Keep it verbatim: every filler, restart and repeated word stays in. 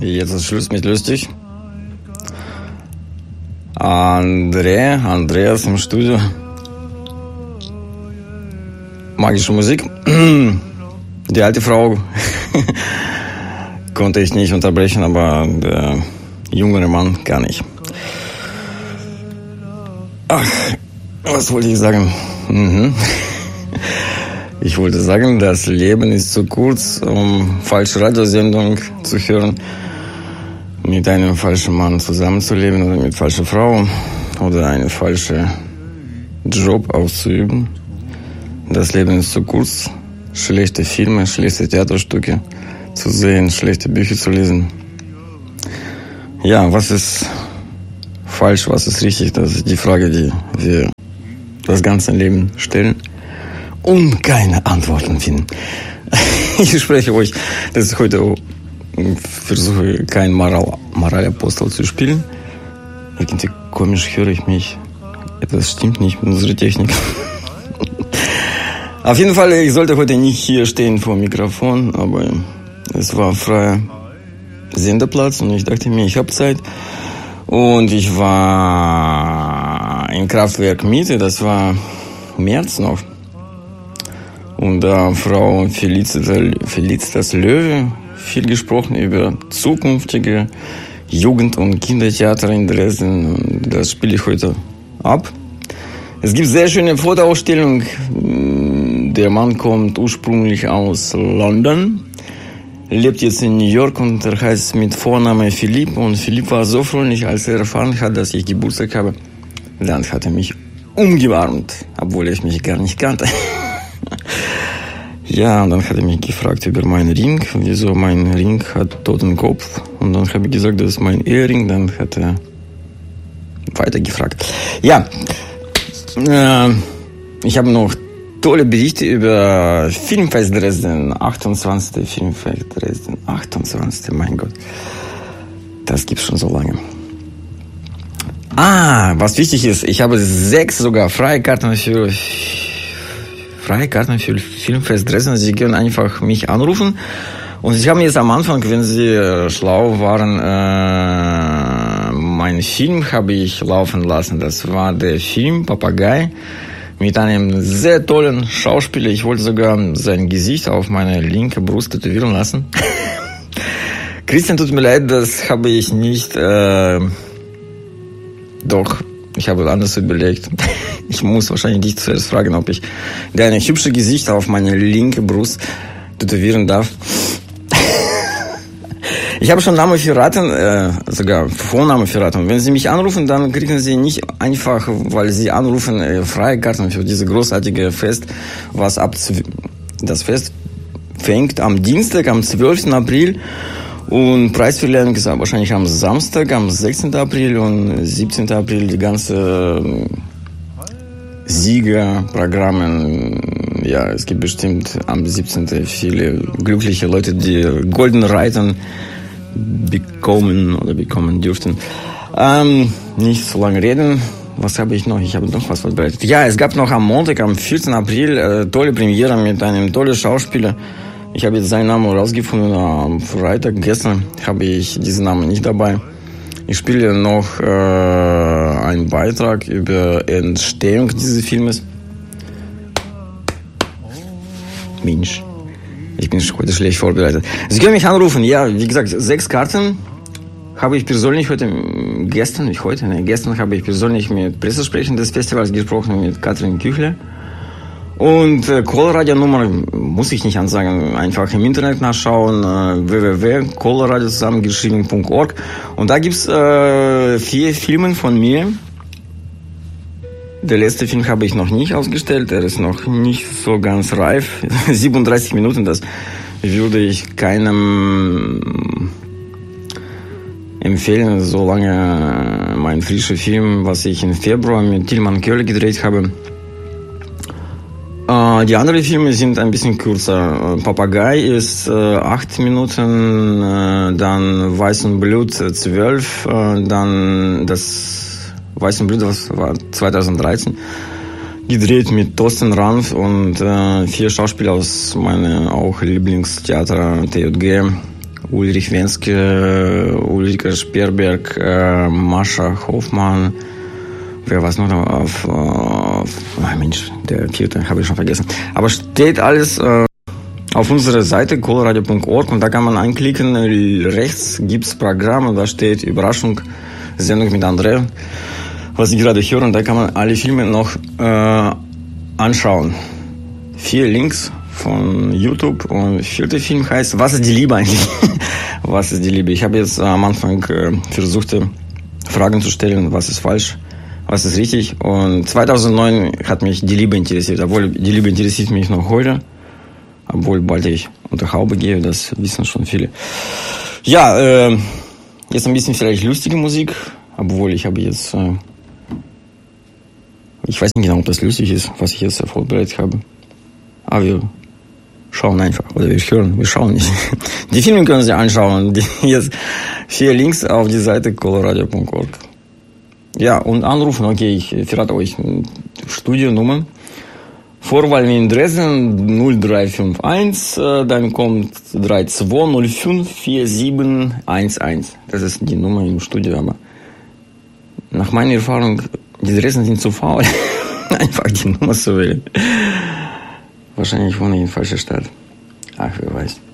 Jetzt ist Schluss mit lustig. André, Andreas im Studio. Magische Musik. Die alte Frau konnte ich nicht unterbrechen, aber der jüngere Mann gar nicht. Ach, was wollte ich sagen? Mhm. Ich wollte sagen, das Leben ist zu kurz, um falsche Radiosendung zu hören, mit einem falschen Mann zusammenzuleben oder mit falscher Frau oder einen falschen Job auszuüben. Das Leben ist zu kurz, schlechte Filme, schlechte Theaterstücke zu sehen, schlechte Bücher zu lesen. Ja, was ist falsch, was ist richtig? Das ist die Frage, die wir das ganze Leben stellen und keine Antworten finden. Ich spreche euch, dass ich heute versuche, kein Moral, Moralapostel zu spielen. Irgendwie komisch höre ich mich. Das stimmt nicht mit unserer Technik. Auf jeden Fall, ich sollte heute nicht hier stehen vor dem Mikrofon, aber es war freier Sendeplatz und ich dachte mir, ich habe Zeit. Und ich war in Kraftwerk Mitte, das war März noch. Und da äh, Frau Felicitas Löwe viel gesprochen über zukünftige Jugend- und Kindertheater in Dresden. Und das spiele ich heute ab. Es gibt sehr schöne Fotoausstellung. Der Mann kommt ursprünglich aus London, lebt jetzt in New York und er heißt mit Vornamen Philipp. Und Philipp war so freundlich, als er erfahren hat, dass ich Geburtstag habe. Dann hat er mich umgewarmt, obwohl ich mich gar nicht kannte. Ja, und dann hat er mich gefragt über meinen Ring, wieso mein Ring hat toten Kopf. Und dann habe ich gesagt, das ist mein Ehering. Dann hat er weiter gefragt. Ja, äh, ich habe noch tolle Berichte über Filmfest Dresden, achtundzwanzigste Filmfest Dresden, achtundzwanzigste mein Gott. Das gibt's schon so lange. Ah, was wichtig ist, ich habe sechs sogar freie Karten für freie Karten für Filmfest Dresden. Sie können einfach mich anrufen. Und Sie haben jetzt am Anfang, wenn Sie äh, schlau waren, äh, meinen Film habe ich laufen lassen. Das war der Film Papagei mit einem sehr tollen Schauspieler. Ich wollte sogar sein Gesicht auf meine linke Brust tätowieren lassen. Christian, tut mir leid, das habe ich nicht. Äh, doch, ich habe anders überlegt. Ich muss wahrscheinlich dich zuerst fragen, ob ich dein hübsches Gesicht auf meine linke Brust tätowieren darf. Ich habe schon Namen verraten, äh, sogar Vornamen verraten. Wenn Sie mich anrufen, dann kriegen Sie nicht einfach, weil Sie anrufen, äh, freie Karten für dieses großartige Fest, was ab das Fest fängt am Dienstag, am zwölften April. Und Preisverleihung ist wahrscheinlich am Samstag, am sechzehnten April und siebzehnten April die ganze äh, Siegerprogramme. Ja, es gibt bestimmt am siebzehnten viele glückliche Leute, die Golden Reiten bekommen oder bekommen dürften. Ähm, nicht so lange reden. Was habe ich noch? Ich habe noch was vorbereitet. Ja, es gab noch am Montag, am vierten April, äh, tolle Premiere mit einem tollen Schauspieler. Ich habe jetzt seinen Namen rausgefunden. Am Freitag, gestern, habe ich diesen Namen nicht dabei. Ich spiele noch äh, einen Beitrag über Entstehung dieses Filmes. Mensch, ich bin heute schlecht vorbereitet. Sie können mich anrufen. Ja, wie gesagt, sechs Karten habe ich persönlich heute, gestern, nicht heute, ne, gestern habe ich persönlich mit Pressesprechern des Festivals gesprochen, mit Katrin Küchler. Und äh, Callradio-Nummer muss ich nicht ansagen, einfach im Internet nachschauen, äh, w w w punkt callradio zusammengeschrieben punkt org. Und da gibt's äh, vier Filme von mir. Der letzte Film habe ich noch nicht ausgestellt, er ist noch nicht so ganz reif. siebenunddreißig Minuten, das würde ich keinem empfehlen, solange mein frischer Film, was ich im Februar mit Tilman Köhler gedreht habe. Äh, die anderen Filme sind ein bisschen kürzer. Papagei ist äh, acht Minuten, äh, dann Weiß und Blut äh, zwölf, äh, dann das Weiß und Blut, das war zweitausenddreizehn, gedreht mit Thorsten Ranf und äh, vier Schauspieler aus meinem auch Lieblingstheater T J G, Ulrich Wenske, Ulrike Sperberg, äh, Mascha Hoffmann, wer was noch auf, auf oh Mensch, der vierte, habe ich schon vergessen. Aber steht alles äh, auf unserer Seite coloradio punkt org und da kann man anklicken, rechts gibt's Programm und da steht Überraschung, Sendung mit André, was ich gerade höre, und da kann man alle Filme noch äh, anschauen. Vier Links von YouTube und vierte Film heißt Was ist die Liebe eigentlich? Was ist die Liebe? Ich habe jetzt am Anfang äh, versucht, Fragen zu stellen, was ist falsch, was ist richtig, und zweitausendneun hat mich die Liebe interessiert, obwohl die Liebe interessiert mich noch heute. Obwohl bald ich unter Haube gehe, das wissen schon viele. Ja, äh, jetzt ein bisschen vielleicht lustige Musik, obwohl ich habe jetzt, äh, ich weiß nicht genau, ob das lustig ist, was ich jetzt vorbereitet habe. Aber wir schauen einfach, oder wir hören, wir schauen nicht. Die Filme können Sie anschauen, die jetzt vier Links auf die Seite coloradio punkt org. Ja, und anrufen, okay, ich verrate euch Studionummer. Vorwahl in Dresden null drei fünf eins, äh, dann kommt drei zwei null fünf vier sieben eins eins. Das ist die Nummer im Studio, aber nach meiner Erfahrung, die Dresden sind zu faul, einfach die Nummer zu wählen. Wahrscheinlich wohne ich in falscher Stadt. Ach, wer weiß.